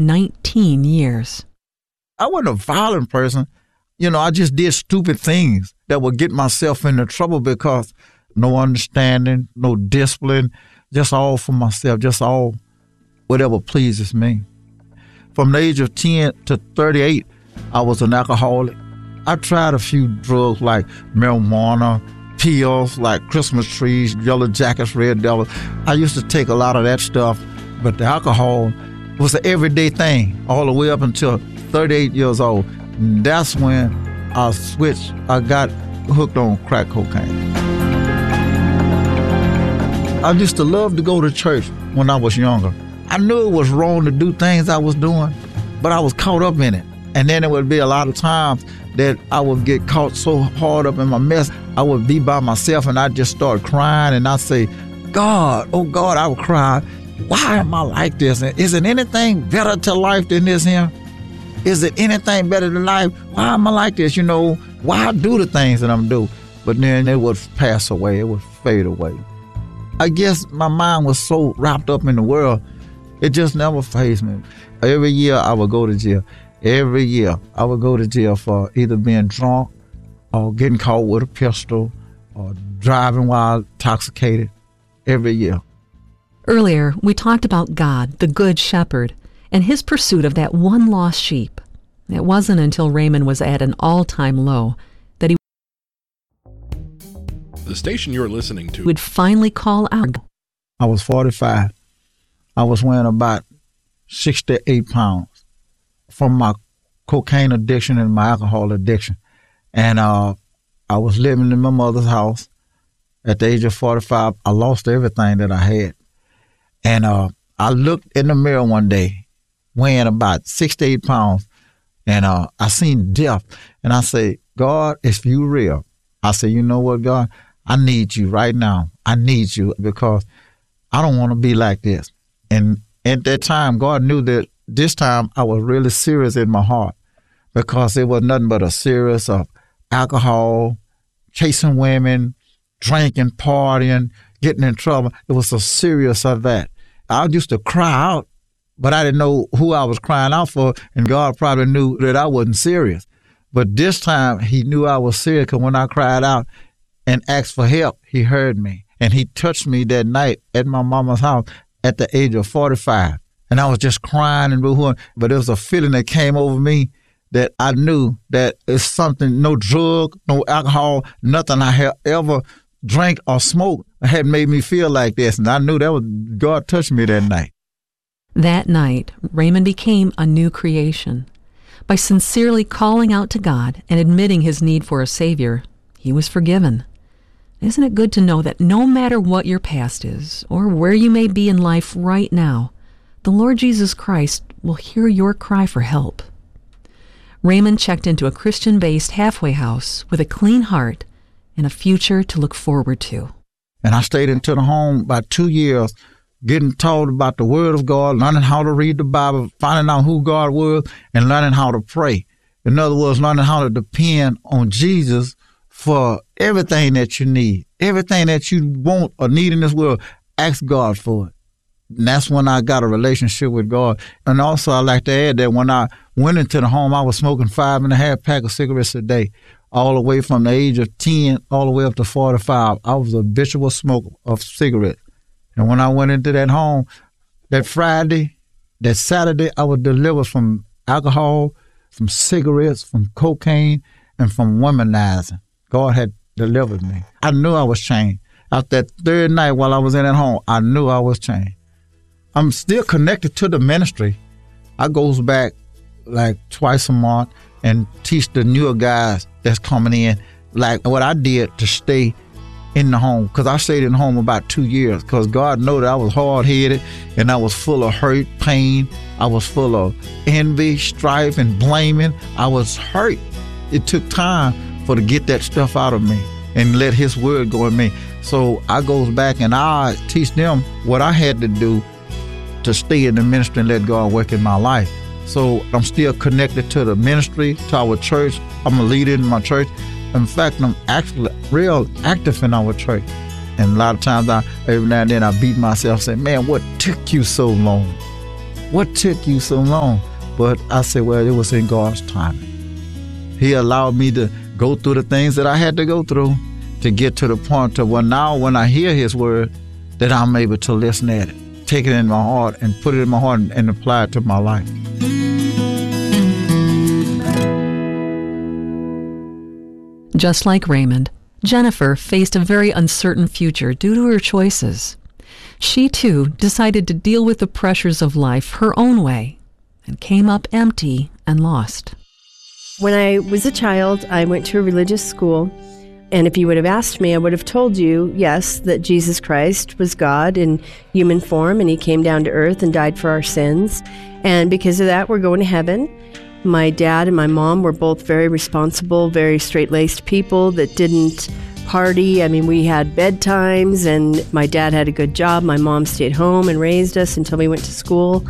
19 years. I wasn't a violent person. I just did stupid things that would get myself into trouble because no understanding, no discipline, just all for myself, just all whatever pleases me. From the age of 10 to 38, I was an alcoholic. I tried a few drugs like marijuana, pills like Christmas trees, yellow jackets, red devils. I used to take a lot of that stuff, but the alcohol was an everyday thing all the way up until 38 years old. And that's when I switched. I got hooked on crack cocaine. I used to love to go to church when I was younger. I knew it was wrong to do things I was doing, but I was caught up in it. And then there would be a lot of times that I would get caught so hard up in my mess, I would be by myself and I'd just start crying and I'd say, God, oh God, I would cry. Why am I like this? Is it anything better to life than this here? Is it anything better than life? Why am I like this? Why I do the things that I'm doing? But then it would pass away. It would fade away. I guess my mind was so wrapped up in the world, it just never fazed me. Every year I would go to jail. Every year I would go to jail for either being drunk or getting caught with a pistol or driving while intoxicated. Every year. Earlier, we talked about God, the Good Shepherd, and his pursuit of that one lost sheep. It wasn't until Raymond was at an all-time low that he The station you're listening to would finally call out. I was 45. I was weighing about 68 pounds from my cocaine addiction and my alcohol addiction. And I was living in my mother's house. At the age of 45, I lost everything that I had. And I looked in the mirror one day, weighing about 68 pounds, and I seen death. And I said, God, if you real, I said, you know what, God? I need you right now. I need you because I don't want to be like this. And at that time, God knew that this time I was really serious in my heart because it was nothing but a series of alcohol, chasing women, drinking, partying, getting in trouble. It was so serious of that. I used to cry out, but I didn't know who I was crying out for, and God probably knew that I wasn't serious. But this time, he knew I was serious because when I cried out and asked for help, he heard me. And he touched me that night at my mama's house at the age of 45. And I was just crying and boo-hooing, but it was a feeling that came over me that I knew that it's something, no drug, no alcohol, nothing I had ever drank or smoked had made me feel like this. And I knew that was God touched me that night. That night, Raymond became a new creation. By sincerely calling out to God and admitting his need for a Savior, he was forgiven. Isn't it good to know that no matter what your past is or where you may be in life right now, the Lord Jesus Christ will hear your cry for help? Raymond checked into a Christian-based halfway house with a clean heart and a future to look forward to. And I stayed into the home about 2 years, getting taught about the Word of God, learning how to read the Bible, finding out who God was, and learning how to pray. In other words, learning how to depend on Jesus for everything that you need. Everything that you want or need in this world, ask God for it. And that's when I got a relationship with God. And also, I like to add that when I went into the home, I was smoking 5.5 packs of cigarettes a day, all the way from the age of 10 all the way up to 45. I was a habitual smoker of cigarettes. And when I went into that home, that Friday, that Saturday, I was delivered from alcohol, from cigarettes, from cocaine, and from womanizing. God had delivered me. I knew I was changed. After that third night while I was in that home, I knew I was changed. I'm still connected to the ministry. I goes back like twice a month and teach the newer guys that's coming in, like what I did to stay in the home, because I stayed in the home about 2 years, because God knew that I was hard-headed and I was full of hurt, pain. I was full of envy, strife, and blaming. I was hurt. It took time to get that stuff out of me and let his word go in me. So I goes back and I teach them what I had to do to stay in the ministry and let God work in my life. So I'm still connected to the ministry, to our church. I'm a leader in my church. In fact, I'm actually real active in our church. And a lot of times, every now and then, I beat myself saying, man, what took you so long? what took you so long? But I said, well, it was in God's timing. He allowed me to go through the things that I had to go through to get to the point of where now when I hear his word, that I'm able to listen at it, take it in my heart and put it in my heart and apply it to my life. Just like Raymond, Jennifer faced a very uncertain future due to her choices. She, too, decided to deal with the pressures of life her own way and came up empty and lost. When I was a child, I went to a religious school, and if you would have asked me, I would have told you, yes, that Jesus Christ was God in human form, and he came down to earth and died for our sins. And because of that, we're going to heaven. My dad and my mom were both very responsible, very straight-laced people that didn't party. I mean, we had bedtimes, and my dad had a good job. My mom stayed home and raised us until we went to school.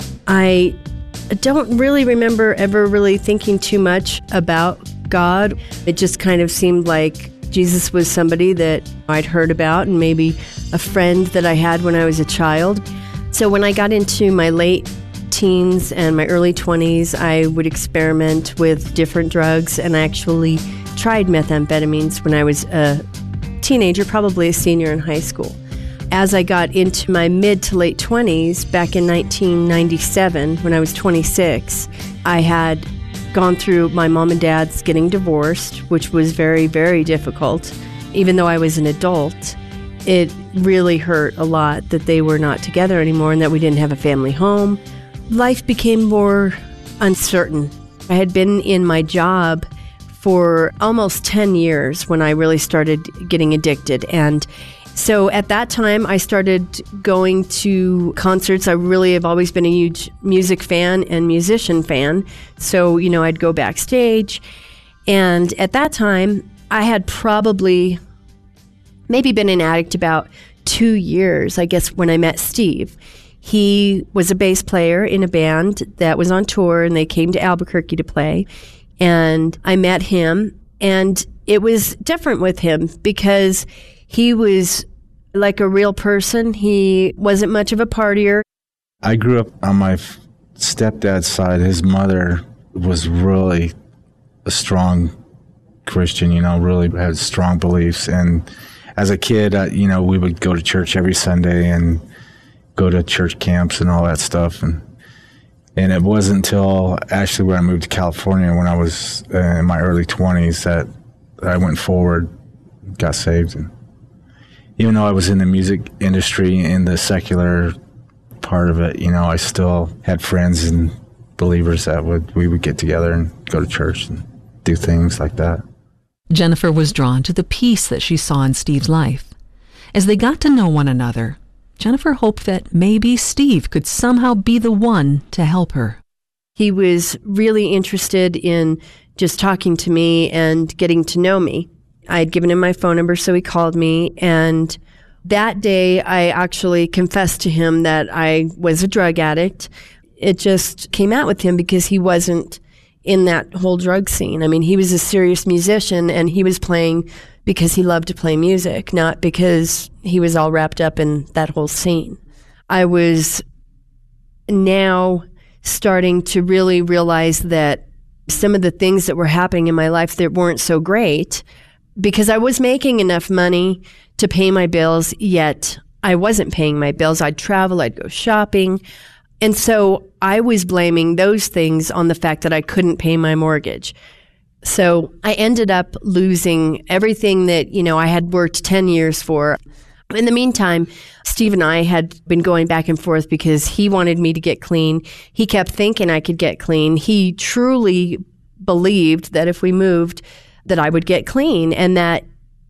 I don't really remember ever really thinking too much about God. It just kind of seemed like Jesus was somebody that I'd heard about and maybe a friend that I had when I was a child. So when I got into my late teens and my early 20s, I would experiment with different drugs, and I actually tried methamphetamines when I was a teenager, probably a senior in high school. As I got into my mid to late 20s, back in 1997, when I was 26, I had gone through my mom and dad's getting divorced, which was very, very difficult. Even though I was an adult, it really hurt a lot that they were not together anymore and that we didn't have a family home. Life became more uncertain. I had been in my job for almost 10 years when I really started getting addicted. And so at that time, I started going to concerts. I really have always been a huge music fan and musician fan. So, I'd go backstage. And at that time, I had probably maybe been an addict about 2 years, I guess, when I met Steve. He was a bass player in a band that was on tour, and they came to Albuquerque to play. And I met him, and it was different with him because he was like a real person. He wasn't much of a partier. I grew up on my stepdad's side. His mother was really a strong Christian, really had strong beliefs. And as a kid, we would go to church every Sunday and go to church camps and all that stuff. And it wasn't until actually when I moved to California when I was in my early 20s that I went forward, got saved. And even though I was in the music industry, in the secular part of it, I still had friends and believers that we would get together and go to church and do things like that. Jennifer was drawn to the peace that she saw in Steve's life. As they got to know one another, Jennifer hoped that maybe Steve could somehow be the one to help her. He was really interested in just talking to me and getting to know me. I had given him my phone number, so he called me. And that day, I actually confessed to him that I was a drug addict. It just came out with him because he wasn't in that whole drug scene. I mean, he was a serious musician, and he was playing because he loved to play music, not because he was all wrapped up in that whole scene. I was now starting to really realize that some of the things that were happening in my life that weren't so great, because I was making enough money to pay my bills, yet I wasn't paying my bills. I'd travel, I'd go shopping. And so I was blaming those things on the fact that I couldn't pay my mortgage. So I ended up losing everything that, I had worked 10 years for. In the meantime, Steve and I had been going back and forth because he wanted me to get clean. He kept thinking I could get clean. He truly believed that if we moved, that I would get clean and that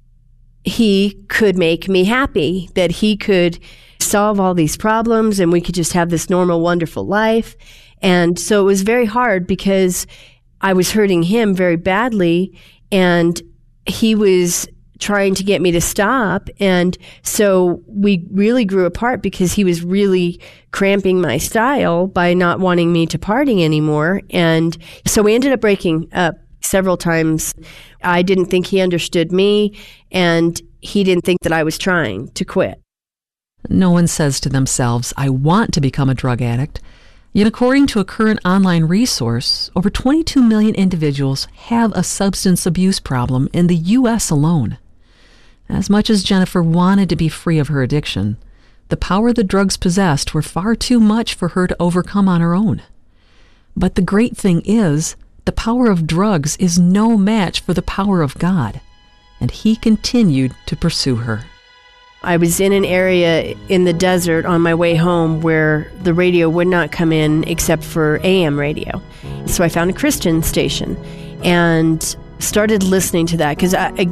he could make me happy, that he could solve all these problems and we could just have this normal, wonderful life. And so it was very hard because I was hurting him very badly, and he was trying to get me to stop. And so we really grew apart because he was really cramping my style by not wanting me to party anymore. And so we ended up breaking up several times. I didn't think he understood me, and he didn't think that I was trying to quit. No one says to themselves, I want to become a drug addict. Yet according to a current online resource, over 22 million individuals have a substance abuse problem in the U.S. alone. As much as Jennifer wanted to be free of her addiction, the power the drugs possessed were far too much for her to overcome on her own. But the great thing is, the power of drugs is no match for the power of God, and He continued to pursue her. I was in an area in the desert on my way home where the radio would not come in except for AM radio. So I found a Christian station and started listening to that because,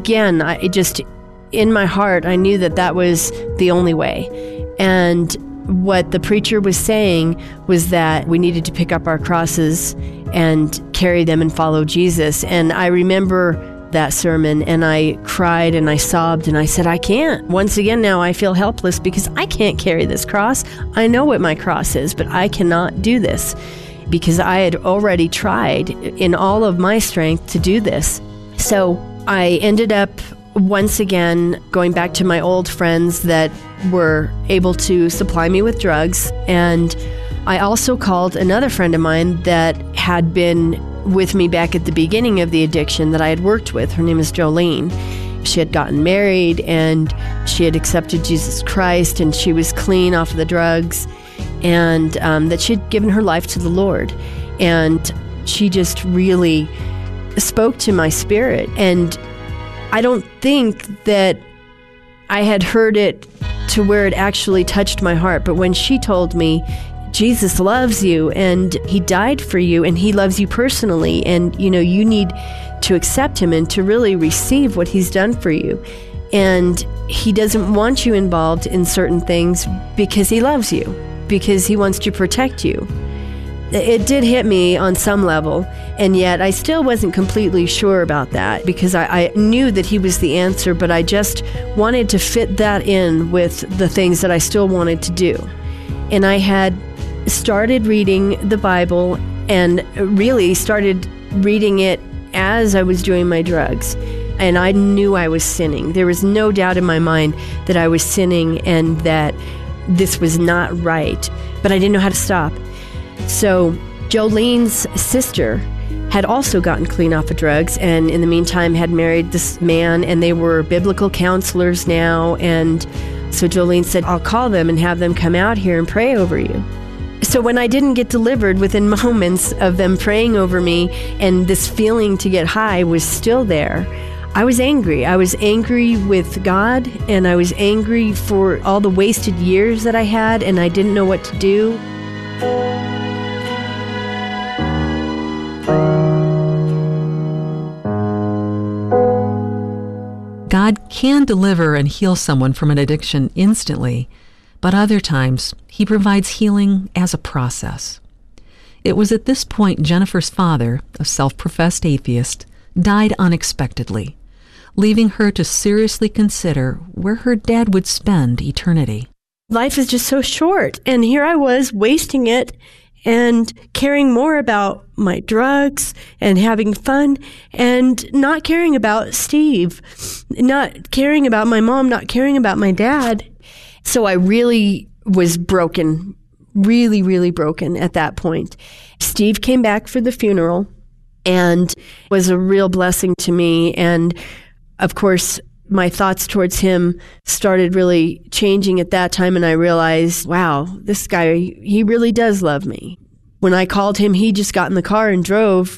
in my heart, I knew that that was the only way. And what the preacher was saying was that we needed to pick up our crosses and carry them and follow Jesus. And I remember that sermon, and I cried and I sobbed and I said, I can't. Once again, now I feel helpless because I can't carry this cross. I know what my cross is, but I cannot do this because I had already tried in all of my strength to do this. So I ended up once again going back to my old friends that were able to supply me with drugs. And I also called another friend of mine that had been with me back at the beginning of the addiction that I had worked with. Her name is Jolene. She had gotten married and she had accepted Jesus Christ and she was clean off of the drugs, and that she had given her life to the Lord. And she just really spoke to my spirit. And I don't think that I had heard it to where it actually touched my heart. But when she told me, Jesus loves you and He died for you and He loves you personally, and you need to accept Him and to really receive what He's done for you. And He doesn't want you involved in certain things because He loves you, because He wants to protect you. It did hit me on some level, and yet I still wasn't completely sure about that because I knew that He was the answer, but I just wanted to fit that in with the things that I still wanted to do. And I had started reading the Bible and really started reading it as I was doing my drugs. And I knew I was sinning. There was no doubt in my mind that I was sinning and that this was not right, but I didn't know how to stop. So Jolene's sister had also gotten clean off of drugs and in the meantime had married this man, and they were biblical counselors now. And so Jolene said, I'll call them and have them come out here and pray over you. So when I didn't get delivered within moments of them praying over me and this feeling to get high was still there, I was angry. I was angry with God, and I was angry for all the wasted years that I had, and I didn't know what to do. God can deliver and heal someone from an addiction instantly, but other times He provides healing as a process. It was at this point Jennifer's father, a self-professed atheist, died unexpectedly, leaving her to seriously consider where her dad would spend eternity. Life is just so short, and here I was wasting it and caring more about my drugs and having fun and not caring about Steve, not caring about my mom, not caring about my dad. So I really was broken, really, really broken at that point. Steve came back for the funeral and was a real blessing to me. And of course, my thoughts towards him started really changing at that time, and I realized, wow, this guy, he really does love me. When I called him, he just got in the car and drove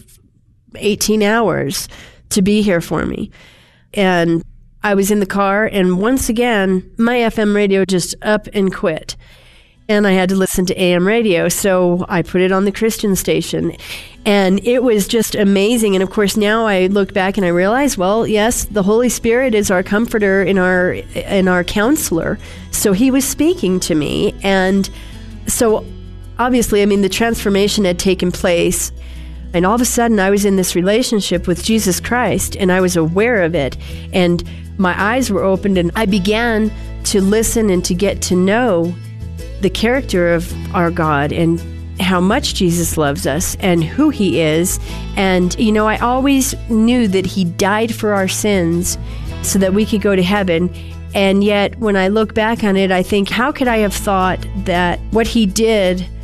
18 hours to be here for me. And I was in the car, and once again, my FM radio just up and quit. And I had to listen to AM radio, so I put it on the Christian station. And it was just amazing. And of course, now I look back and I realize, well, yes, the Holy Spirit is our comforter and our counselor. So He was speaking to me. And so obviously, the transformation had taken place. And all of a sudden, I was in this relationship with Jesus Christ, and I was aware of it. And my eyes were opened, and I began to listen and to get to know the character of our God and how much Jesus loves us and who He is. And, I always knew that He died for our sins so that we could go to heaven. And yet, when I look back on it, I think, how could I have thought that what He did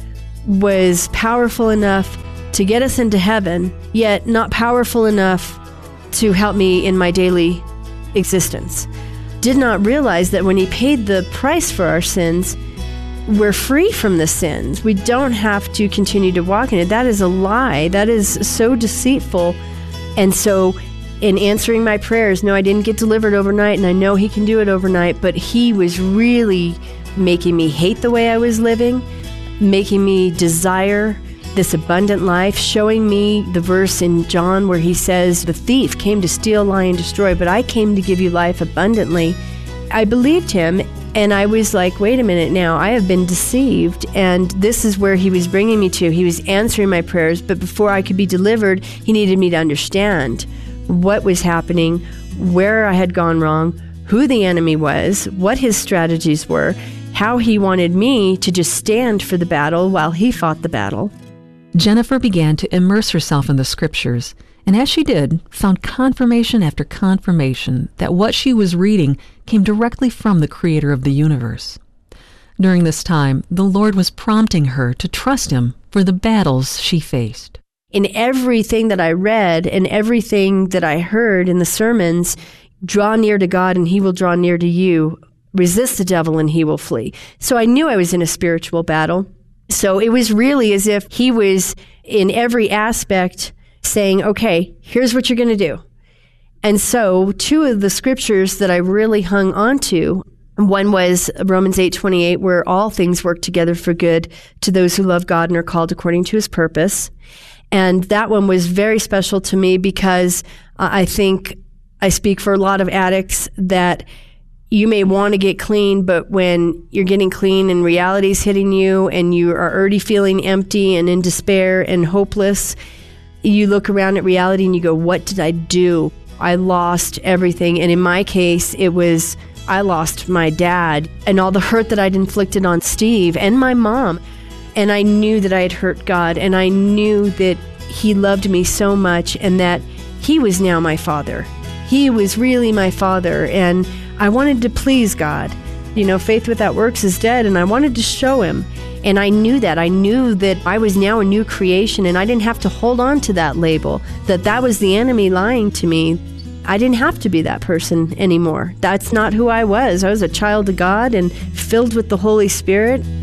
was powerful enough to get us into heaven, yet not powerful enough to help me in my daily existence. Did not realize that when he paid the price for our sins, we're free from the sins. We don't have to continue to walk in it. That is a lie. That is so deceitful. And so in answering my prayers, no, I didn't get delivered overnight, and I know he can do it overnight, but he was really making me hate the way I was living, making me desire this abundant life, showing me the verse in John where he says, the thief came to steal, lie, and destroy, but I came to give you life abundantly. I believed him, and I was like, wait a minute now, I have been deceived, and this is where he was bringing me to. He was answering my prayers, but before I could be delivered, he needed me to understand what was happening, where I had gone wrong, who the enemy was, what his strategies were, how he wanted me to just stand for the battle while he fought the battle. Jennifer began to immerse herself in the scriptures, and as she did, found confirmation after confirmation that what she was reading came directly from the Creator of the universe. During this time, the Lord was prompting her to trust Him for the battles she faced. In everything that I read and everything that I heard in the sermons, draw near to God and He will draw near to you. Resist the devil and he will flee. So I knew I was in a spiritual battle. So it was really as if he was in every aspect saying, okay, here's what you're going to do. And so two of the scriptures that I really hung on to, one was Romans 8:28, where all things work together for good to those who love God and are called according to His purpose. And that one was very special to me because I think I speak for a lot of addicts that you may want to get clean, but when you're getting clean and reality's hitting you and you are already feeling empty and in despair and hopeless, you look around at reality and you go, what did I do? I lost everything. And in my case, it was I lost my dad and all the hurt that I'd inflicted on Steve and my mom. And I knew that I had hurt God, and I knew that He loved me so much and that He was now my Father. He was really my Father, and I wanted to please God. You know, faith without works is dead, and I wanted to show Him. And I knew that. I knew that I was now a new creation, and I didn't have to hold on to that label, that was the enemy lying to me. I didn't have to be that person anymore. That's not who I was. I was a child of God and filled with the Holy Spirit.